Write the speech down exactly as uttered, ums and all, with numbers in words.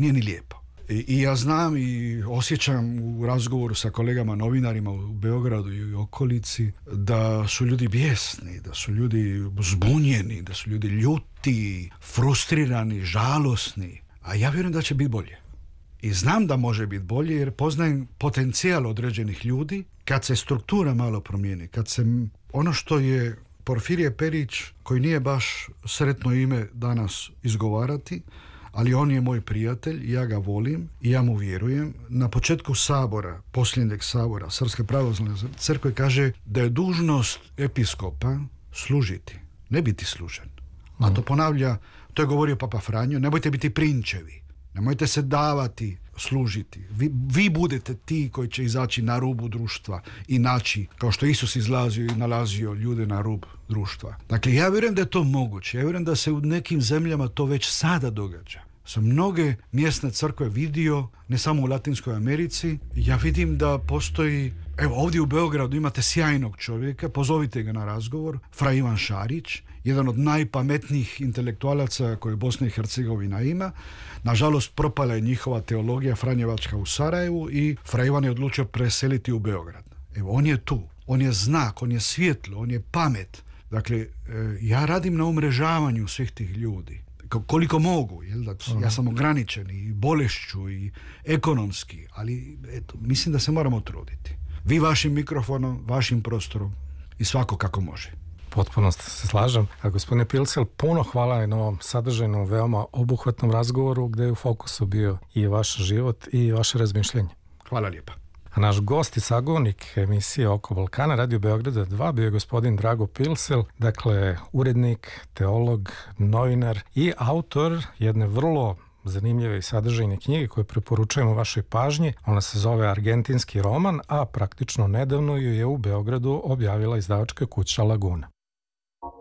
nije ni lijepo. I, I ja znam i osjećam u razgovoru sa kolegama novinarima u Beogradu i u okolici da su ljudi bijesni, da su ljudi zbunjeni, da su ljudi ljuti, frustrirani, žalosni. A ja vjerujem da će biti bolje. I znam da može biti bolje jer poznajem potencijal određenih ljudi kad se struktura malo promijeni, kad se ono što je Porfirije Perić, koji nije baš sretno ime danas izgovarati, ali on je moj prijatelj i ja ga volim i ja mu vjerujem. Na početku sabora, posljednjeg sabora Srpske pravoslavne crkve kaže da je dužnost episkopa služiti, ne biti služen. A to ponavlja, to je govorio Papa Franjo, nemojte biti prinčevi, nemojte se davati služiti. Vi, vi budete ti koji će izaći na rubu društva i naći, kao što Isus izlazio i nalazio ljude na rub društva. Dakle, ja vjerujem da je to moguće. Ja vjerujem da se u nekim zemljama to već sada događa. Sam mnoge mjesne crkve vidio, ne samo u Latinskoj Americi. Ja vidim da postoji, evo ovdje u Beogradu imate sjajnog čovjeka, pozovite ga na razgovor, fra Ivan Šarić, jedan od najpametnijih intelektualaca koje Bosna i Hercegovina ima. Nažalost, propala je njihova teologija Franjevačka u Sarajevu i fra Ivan je odlučio preseliti u Beograd. Evo, on je tu, on je znak, on je svjetlo, on je pamet. Dakle, ja radim na umrežavanju svih tih ljudi. Koliko mogu, jel da, ja sam ograničen i bolešću i ekonomski, ali eto, mislim da se moramo truditi. Vi vašim mikrofonom, vašim prostorom i svako kako može. Potpuno se slažem. A gospodine Pilsel, puno hvala na ovom sadržajnom, veoma obuhvatnom razgovoru gdje je u fokusu bio i vaš život i vaše razmišljenje. Hvala lijepa. A naš gost i sagovornik emisije Oko Balkana, Radio Beograda dva, bio je gospodin Drago Pilsel, dakle urednik, teolog, novinar i autor jedne vrlo zanimljive i sadržajne knjige koje preporučujemo vašoj pažnji. Ona se zove Argentinski roman, a praktično nedavno ju je u Beogradu objavila izdavačka kuća Laguna.